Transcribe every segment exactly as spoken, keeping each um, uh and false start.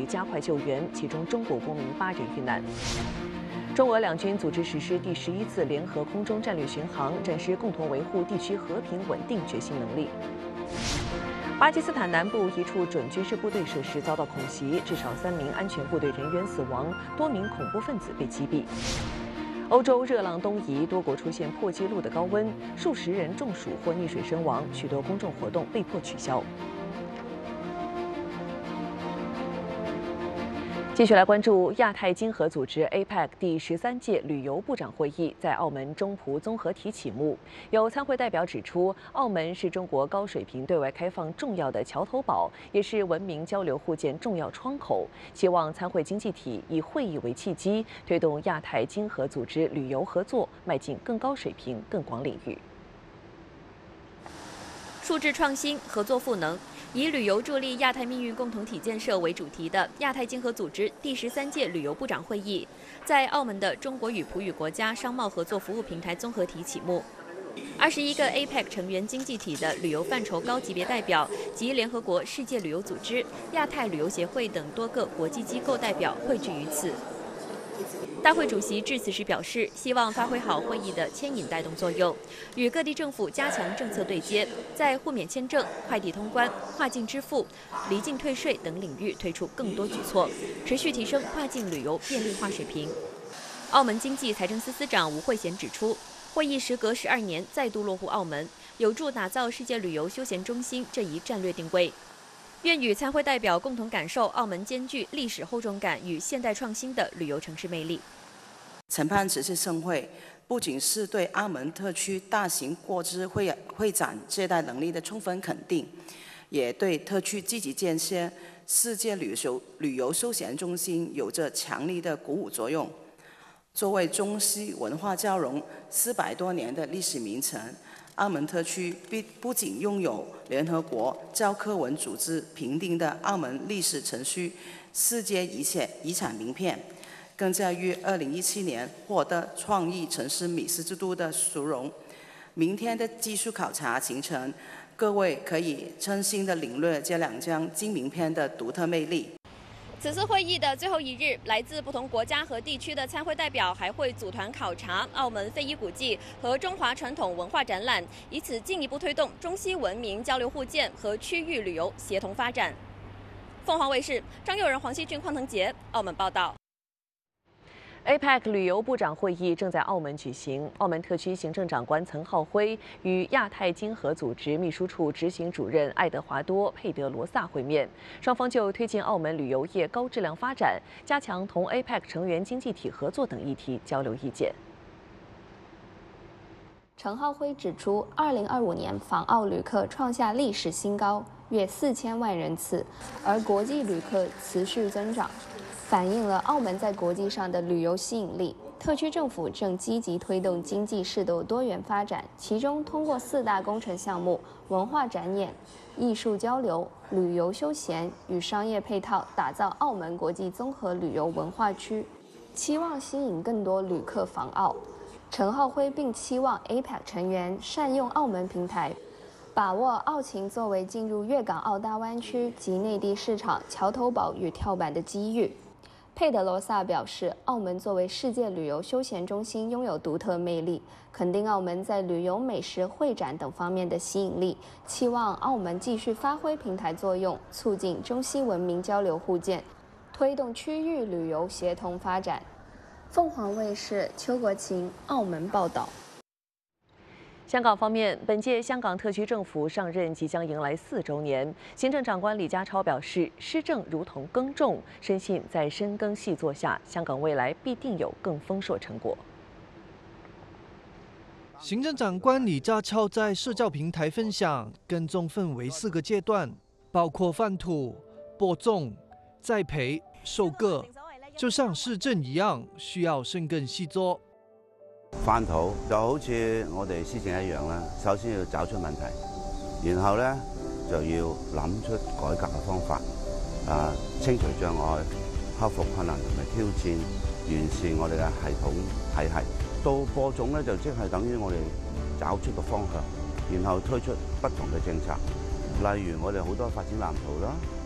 加快救援，其中中国公民八人遇难。中俄两军组织实施第十一次联合空中战略巡航，展示共同维护地区和平稳定决心能力。巴基斯坦南部一处准军事部队设施遭到恐袭，至少三名安全部队人员死亡，多名恐怖分子被击毙。欧洲热浪东移，多国出现破纪录的高温，数十人中暑或溺水身亡，许多公众活动被迫取消。继续来关注亚太经合组织 A P E C 第十三届旅游部长会议在澳门中葡综合体启幕。有参会代表指出，澳门是中国高水平对外开放重要的桥头堡，也是文明交流互鉴重要窗口。希望参会经济体以会议为契机，推动亚太经合组织旅游合作迈进更高水平、更广领域。 数字创新、合作赋能。以旅游助力亚太命运共同体建设为主题的亚太经合组织第十三届旅游部长会议，在澳门的中国与葡语国家商贸合作服务平台综合体启幕。二十一个 A P E C 成员经济体的旅游范畴高级别代表及联合国世界旅游组织、亚太旅游协会等多个国际机构代表汇聚于此。大会主席致辞时表示，希望发挥好会议的牵引带动作用，与各地政府加强政策对接，在互免签证、快递通关、跨境支付、离境退税等领域推出更多举措，持续提升跨境旅游便利化水平。澳门经济财政司司长吴慧贤指出，会议时隔十二年再度落户澳门，有助打造世界旅游休闲中心这一战略定位。愿与参会代表共同感受澳门兼具历史厚重感与现代创新的旅游城市魅力。 承办此次盛会，不仅是对澳门特区大型国际会会展接待能力的充分肯定，也对特区积极建设世界旅游旅游休闲中心有着强力的鼓舞作用。作为中西文化交融四百多年的历史名城，澳门特区不仅拥有联合国教科文组织评定的澳门历史程序世界遗产遗产名片，更在于二零一七年获得创意城市美食之都的殊荣。明天的技术考察行程，各位可以真心的领略这两张金名片的独特魅力。 此次会议的最后一日，来自不同国家和地区的参会代表还会组团考察澳门非遗古迹和中华传统文化展览，以此进一步推动中西文明交流互鉴和区域旅游协同发展。凤凰卫视张佑仁、黄希俊、邝腾杰，澳门报道。 A P E C 旅游部长会议正在澳门举行，澳门特区行政长官岑浩辉与亚太经合组织秘书处执行主任爱德华多·佩德罗萨会面，双方就推进澳门旅游业高质量发展、加强同 A P E C 成员经济体合作等议题交流意见。 陈浩辉指出，二零二五年访澳旅客创下历史新高，约四千万人次，而国际旅客持续增长，反映了澳门在国际上的旅游吸引力。特区政府正积极推动经济适度多元发展，其中通过四大工程项目、文化展演、艺术交流、旅游休闲与商业配套，打造澳门国际综合旅游文化区，期望吸引更多旅客访澳。陈浩辉并期望 A P E C 成员善用澳门平台，把握澳情作为进入粤港澳大湾区及内地市场桥头堡与跳板的机遇。佩德罗萨表示，澳门作为世界旅游休闲中心拥有独特魅力，肯定澳门在旅游、美食、会展等方面的吸引力，期望澳门继续发挥平台作用，促进中西文明交流互鉴，推动区域旅游协同发展。凤凰卫视邱国琴澳门报道。 香港方面，本届香港特区政府上任即将迎来四周年。行政长官李家超表示，施政如同耕种，深信在深耕细作下，香港未来必定有更丰硕成果。 行政长官李家超在社交平台分享，耕种分为四个阶段，包括翻土、播种、栽培、收割，就像施政一样，需要深耕细作。 翻土就好似我哋施政一樣啦，首先要找出問題，然後咧就要諗出改革嘅方法，啊，清除障礙，克服困難同埋挑戰，完善我哋嘅系統體系。到播種咧就即係等於我哋找出個方向，然後推出不同嘅政策，例如我哋好多發展藍圖啦，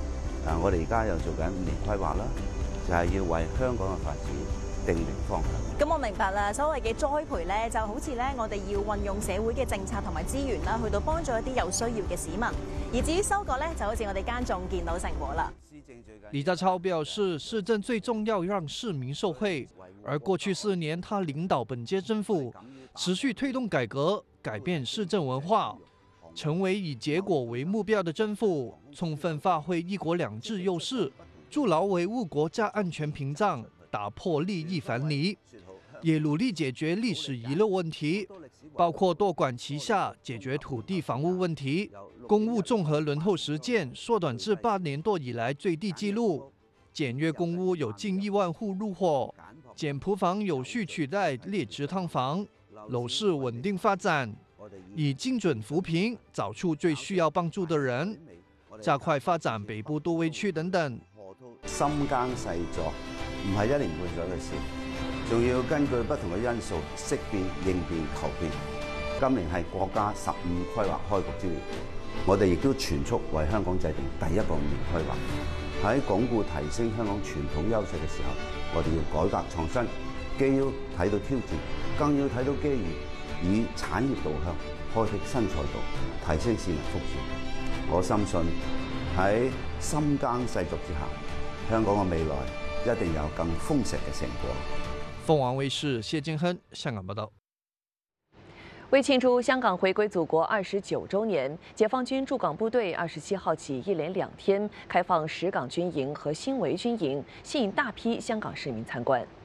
啊，我哋而家又做緊五年規劃啦，就係要為香港嘅發展定明方向。 咁我明白啦，所謂嘅栽培咧，就好似咧，我哋要運用社會嘅政策同埋資源啦，去到幫助一啲有需要嘅市民。而至於收割咧，就好似我哋耕種見到成果啦。 李家超表示，市政最重要讓市民受惠，而過去四年他領導本屆政府，持續推動改革，改變市政文化，成為以結果為目標的政府，充分發揮一國兩制優勢，築牢維護國家安全屏障，打破利益藩籬，也努力解決歷史遺留問題，包括多管齊下解決土地房屋問題，公務綜合輪候時間縮短至八年多以來最低紀錄，簡約公屋有近一萬戶入伙，簡樸房有序取代劣質劏房，樓市穩定發展，以精準扶貧找出最需要幫助的人，加快發展北部都會區等等。 深耕細作唔係一年半載嘅事，仲要根據不同嘅因素識變、應變、求變。今年係國家十五規劃開局之年，我哋亦都全速為香港制定第一個五年規劃。喺鞏固提升香港傳統優勢嘅時候，我哋要改革創新，既要睇到挑戰，更要睇到機遇，以產業導向開闢新賽道，提升市民福祉。我深信喺深耕細作之下，香港嘅未來一定有更豐碩嘅成果。 鳳凰衛視謝建亨香港報道。 为庆祝香港回归祖国二十九周年，解放军驻港部队二十七号起一连两天开放石港军营和新围军营，吸引大批香港市民参观。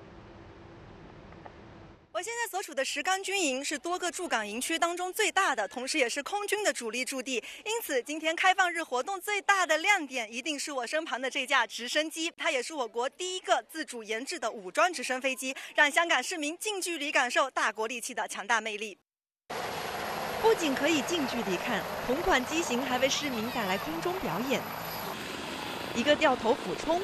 我现在所处的石冈军营是多个驻港营区当中最大的，同时也是空军的主力驻地。因此，今天开放日活动最大的亮点一定是我身旁的这架直升机，它也是我国第一个自主研制的武装直升飞机，让香港市民近距离感受大国利器的强大魅力。不仅可以近距离看，同款机型还为市民带来空中表演，一个掉头俯冲，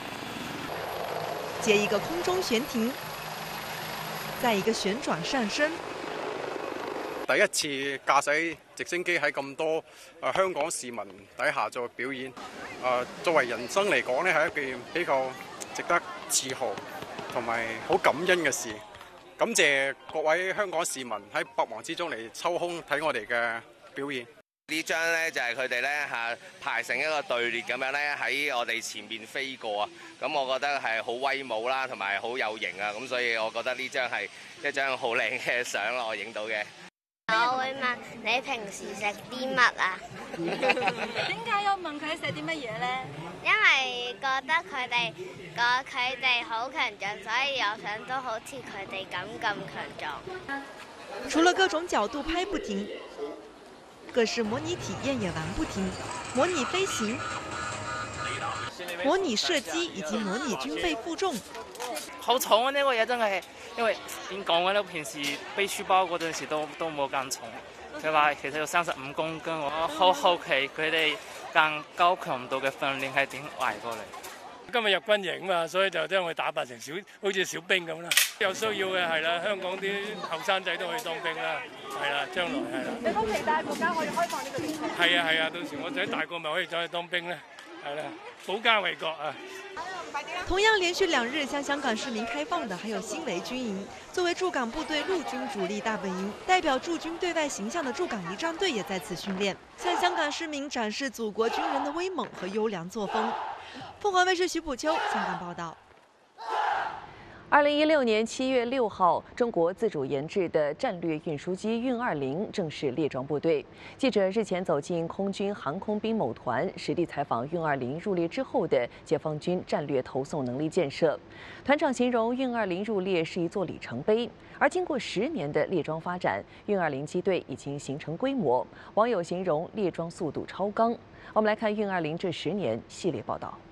接一个空中悬停。再一個旋轉上升。 第一次駕駛直升機喺咁多誒、呃、香港市民底下做表演，誒、呃、作為人生嚟講咧係一件比較值得自豪同埋好感恩嘅事。感謝各位香港市民喺百忙之中嚟抽空睇我哋嘅表演。 呢張咧就係佢哋咧嚇排成一個隊列咁樣咧喺我哋前面飛過啊，咁我覺得係好威武啦，同埋好有型啊，咁所以我覺得呢張係一張好靚嘅相咯，我影到嘅。 我會問你平時食啲乜啊？ 點解要問佢食啲乜嘢咧？ 因為覺得佢哋個佢哋好強壯，所以我想都好似佢哋咁咁強壯。 除了各種角度拍不停。各式模擬體驗也玩不停，模擬飛行、模擬射擊以及模擬軍備負重。 好重啊！呢個嘢真係，因為點講咧？平時背書包嗰陣時都都冇咁重。佢話其實有三十五公斤，我好好奇佢哋更高強度嘅訓練係點捱過嚟。 今日入軍營嘛，所以就將佢打扮成小，好似小兵咁啦。有需要嘅係啦，香港啲後生仔都可以當兵啦，係啦，將來係啦。 你好期待國家可以開放呢個政策？ 係啊係啊，到時我仔大個咪可以走去當兵咧，係啦，保家衛國啊！ 同樣連續兩日向香港市民開放的，還有新圍軍營。作為駐港部隊陸軍主力大本營，代表駐軍對外形象的駐港儀仗隊也在此訓練，向香港市民展示祖國軍人的威猛和優良作風。鳳凰衛視徐補秋香港報道。 二零一六年七月六號，中國自主研製的戰略運輸機運二零正式列裝部隊。記者日前走進空軍航空兵某團，實地採訪運二零入列之後的解放軍戰略投送能力建設。團長形容運二零入列是一座里程碑，而經過十年的列裝發展，運二零機隊已經形成規模。網友形容列裝速度超綱。我們來看運二零這十年系列報道。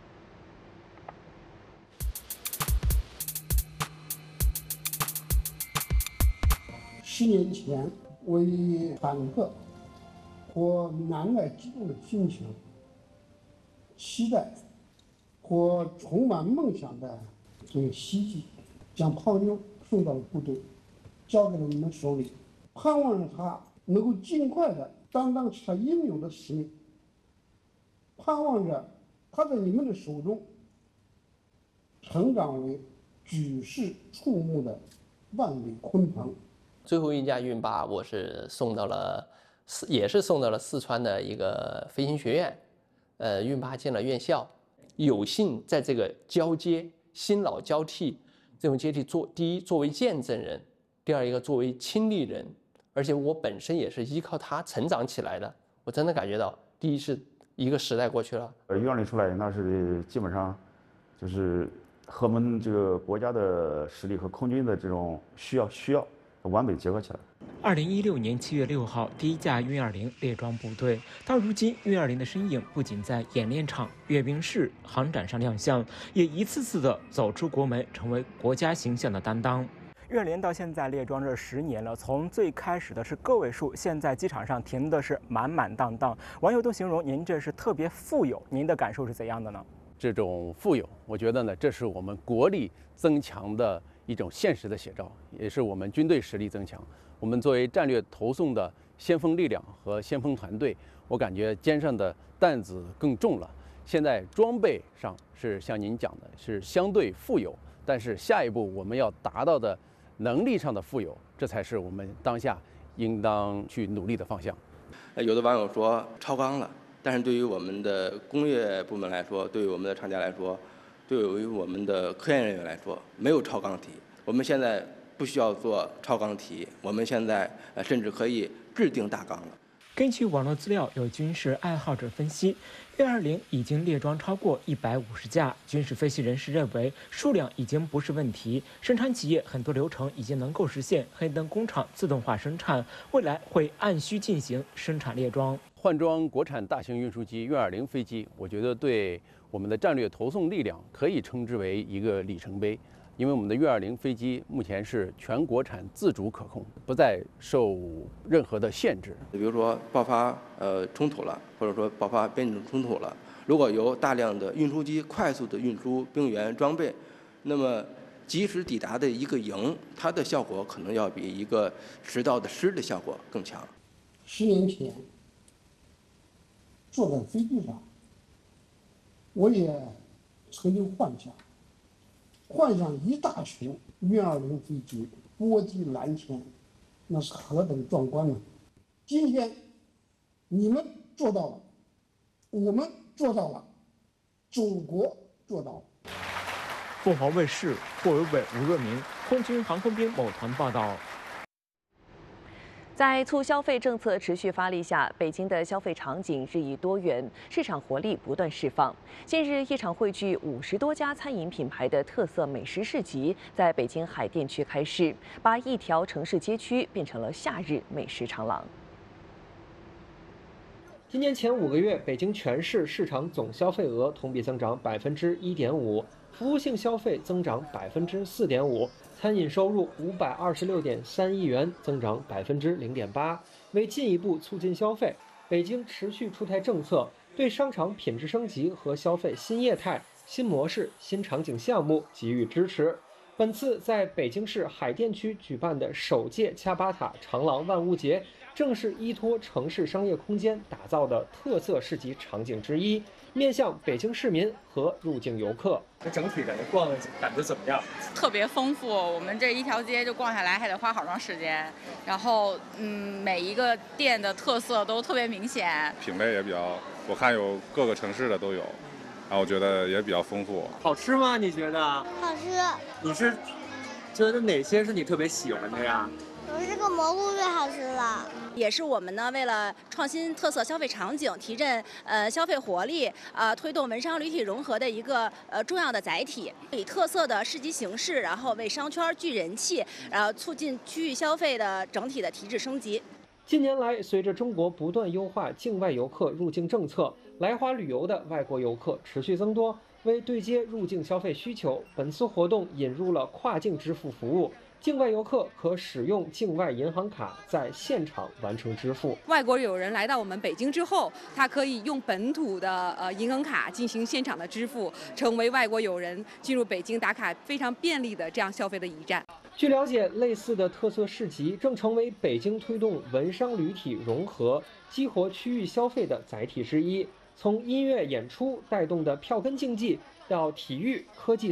十年前，我以忐忑或难耐激动的心情，期待或充满梦想的这个希冀，将胖妞送到了部队，交给了你们手里，盼望着他能够尽快的担当起他应有的使命，盼望着它在你们的手中成长为举世触目的万里鲲鹏。 最后一架运八，我是送到了四，也是送到了四川的一个飞行学院，呃，运八进了院校，有幸在这个交接、新老交替这种阶梯做，第一作为见证人，第二一个作为亲历人，而且我本身也是依靠他成长起来的，我真的感觉到，第一是一个时代过去了， 呃，院里出来那是基本上就是和我们这个国家的实力和空军的这种需要需要。完美结合起来。 二零一六年七月六号，第一架运二零列装部队，到如今，运二零的身影不仅在演练场、阅兵式、航展上亮相，也一次次的走出国门，成为国家形象的担当。运二零到现在列装这十年了，从最开始的是个位数，现在机场上停的是满满当当，网友都形容您这是特别富有，您的感受是怎样的呢？ 这种富有，我觉得呢，这是我们国力增强的一种现实的写照，也是我们军队实力增强。我们作为战略投送的先锋力量和先锋团队，我感觉肩上的担子更重了。现在装备上是像您讲的，是相对富有，但是下一步我们要达到的能力上的富有，这才是我们当下应当去努力的方向。 有的网友说超纲了。但是对于我们的工业部门来说，对于我们的厂家来说，对于我们的科研人员来说，没有超纲题。我们现在不需要做超纲题，我们现在呃甚至可以制定大纲了。 根据网络资料，有军事爱好者分析，运二零已经列装超过一百五十架。军事分析人士认为，数量已经不是问题，生产企业很多流程已经能够实现黑灯工厂自动化生产，未来会按需进行生产列装。 换装国产大型运输机运二零飞机，我觉得对我们的战略投送力量可以称之为一个里程碑。因为我们的运二零飞机目前是全国产自主可控，不再受任何的限制。 比如说爆发呃冲突了，或者说爆发边境冲突了，如果由大量的运输机快速的运输兵员装备，那么及时抵达的一个营，它的效果可能要比一个迟到的师的效果更强。 十年前坐在飞机上，我也曾经幻想。换上一大群运二零飞机波及蓝天，那是何等壮观呢！今天你们做到了，我们做到了，祖国做到了。 凤凰卫视霍伟伟、吴若明，空军航空兵某团报道。 在促消费政策持续发力下，北京的消费场景日益多元，市场活力不断释放。近日，一场汇聚五十多家餐饮品牌的特色美食市集在北京海淀区开市，把一条城市街区变成了夏日美食长廊。 今年前五个月，北京全市市场总消费额同比增长百分之一点五，服务性消费增长百分之四点五。餐饮收入五百二十六点三亿元，增长百分之零点八。为进一步促进消费，北京持续出台政策，对商场品质升级和消费新业态、新模式、新场景项目给予支持。本次在北京市海淀区举办的首届恰巴塔长廊万物节，正是依托城市商业空间打造的特色市集场景之一，面向北京市民和入境游客。 那整体感觉逛感觉怎么样？ 特别丰富，我们这一条街就逛下来还得花好长时间。然后，嗯，每一个店的特色都特别明显， 品类也比较，我看有各个城市的都有，然后我觉得也比较丰富。 好吃吗？你觉得？ 好吃。 你是觉得哪些是你特别喜欢的呀？ 我这个蘑菇最好吃了。 也是我们呢为了创新特色消费场景，提振呃消费活力，呃推动文商旅体融合的一个呃重要的载体。以特色的市集形式，然后为商圈聚人气，然后促进区域消费的整体的提质升级。 近年来，随着中国不断优化境外游客入境政策，来华旅游的外国游客持续增多。为对接入境消费需求，本次活动引入了跨境支付服务。境外游客可使用境外银行卡在现场完成支付。 外国友人来到我们北京之后，他可以用本土的呃银行卡进行现场的支付，成为外国友人进入北京打卡非常便利的这样消费的驿站。 据了解，类似的特色市集正成为北京推动文商旅体融合、激活区域消费的载体之一。 从音乐演出带动的票根竞技到体育科技。